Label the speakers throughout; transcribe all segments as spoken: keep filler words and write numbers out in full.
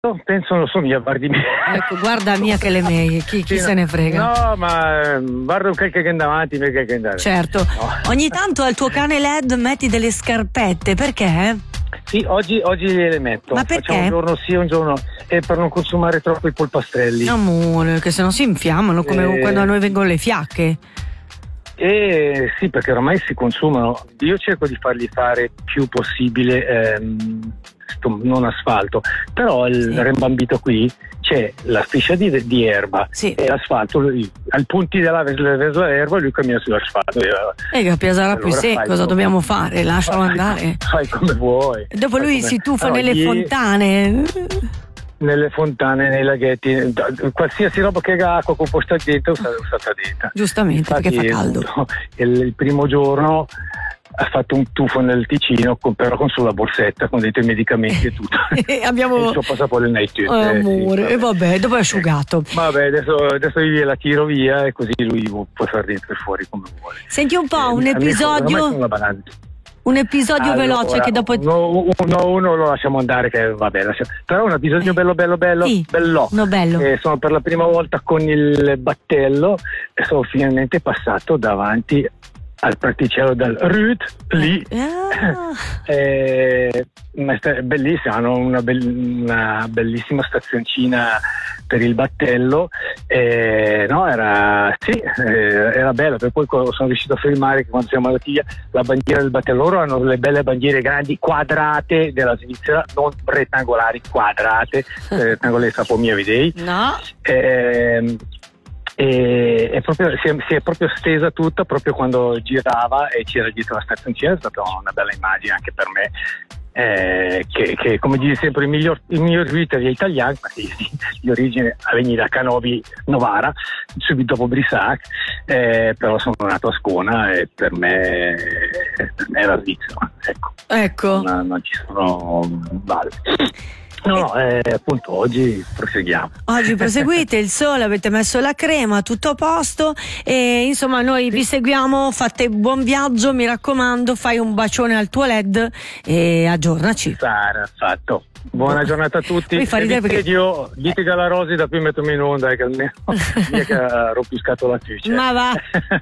Speaker 1: Penso non so mia, guardi mia.
Speaker 2: Ecco, guarda mia che le mie, chi, chi
Speaker 1: sì,
Speaker 2: se ne frega.
Speaker 1: No, ma guarda quel che è davanti, perché che andare.
Speaker 2: Certo. No. Ogni tanto al tuo cane L E D metti delle scarpette, perché?
Speaker 1: Sì, oggi, oggi le metto.
Speaker 2: Ma perché?
Speaker 1: Facciamo un giorno sì, un giorno e per non consumare troppo i polpastrelli.
Speaker 2: Amore, che se no si infiammano come
Speaker 1: eh...
Speaker 2: quando a noi vengono le fiacche.
Speaker 1: Eh sì, perché ormai si consumano. Io cerco di fargli fare più possibile ehm, non asfalto, però il sì. Rembambito qui c'è la striscia di, di erba
Speaker 2: sì.
Speaker 1: e l'asfalto, lui, al punti della verso l'erba lui cammina sull'asfalto.
Speaker 2: E che sarà allora più sé, cosa dobbiamo fare? Lascialo
Speaker 1: fai,
Speaker 2: andare.
Speaker 1: Fai come vuoi.
Speaker 2: E dopo lui
Speaker 1: come...
Speaker 2: si tuffa
Speaker 1: no,
Speaker 2: nelle
Speaker 1: gli...
Speaker 2: fontane.
Speaker 1: Nelle fontane, nei laghetti, qualsiasi roba che ha acqua composta dentro è usata dentro.
Speaker 2: Giustamente. Infatti, perché fa caldo.
Speaker 1: Il, il primo giorno ha fatto un tuffo nel Ticino, con, però con sulla borsetta con dentro i medicamenti e tutto.
Speaker 2: e abbiamo
Speaker 1: e il suo passaporto nel night.
Speaker 2: Oh, eh, amore, sì, e vabbè, dopo è asciugato.
Speaker 1: Vabbè, adesso, adesso io la tiro via e così lui può fare dentro e fuori come vuole.
Speaker 2: Senti un po',
Speaker 1: eh,
Speaker 2: un episodio. Un episodio
Speaker 1: allora,
Speaker 2: veloce che dopo
Speaker 1: uno, uno, uno lo lasciamo andare, che vabbè, lasciamo. Però un episodio bello bello bello
Speaker 2: sì,
Speaker 1: bello,
Speaker 2: no, bello.
Speaker 1: Eh, sono per la prima volta con il battello e sono finalmente passato davanti al praticello del Rut lì.
Speaker 2: Ah.
Speaker 1: eh, è bellissima, hanno una, be- una bellissima stazioncina per il battello, eh, no, era sì, eh, era bello, per poi sono riuscito a filmare che quando siamo andati via la bandiera del battello, loro hanno le belle bandiere grandi quadrate della Svizzera, non rettangolari, quadrate, eh, rettangolari sapo mia vedei.
Speaker 2: No.
Speaker 1: Eh, e è proprio, si, è, si è proprio stesa tutta proprio quando girava e c'era dietro la stazioncina, è stata una bella immagine anche per me. Eh, che, che come dice sempre il miglior, il miglior Twitter è italiano, ma sì, sì, di origine a venire da Canovi Novara, subito dopo Brissac, eh, però sono nato a Scona e per me, per me era Svizzera, ecco,
Speaker 2: ecco.
Speaker 1: Non, non ci sono vale. No, no, eh, appunto oggi proseguiamo.
Speaker 2: Oggi proseguite, il sole, avete messo la crema, tutto a posto e insomma noi sì. vi seguiamo, fate buon viaggio, mi raccomando, fai un bacione al tuo L E D e aggiornaci.
Speaker 1: Sarà fatto. Buona giornata a tutti.
Speaker 2: Mi fa ridere perché
Speaker 1: io litiga la Rosi da qui mettomi in onda, che almeno mia che ha rompiscato la fice.
Speaker 2: Ma va.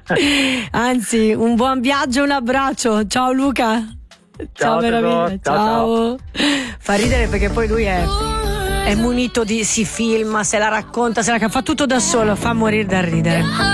Speaker 2: Anzi, un buon viaggio, un abbraccio. Ciao Luca.
Speaker 1: Ciao,
Speaker 2: ciao meraviglia,
Speaker 1: ciao,
Speaker 2: ciao. ciao. Fa ridere perché poi lui è, è munito di si filma, se la racconta, se la fa tutto da solo, fa morire da ridere.